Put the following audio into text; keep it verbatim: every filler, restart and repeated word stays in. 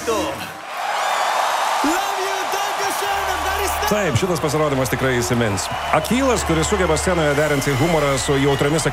metų. Taip, šitas pasirodymas tikrai įsimins. Akylas, kuris sugeba scenoje derinti humorą su jautriomis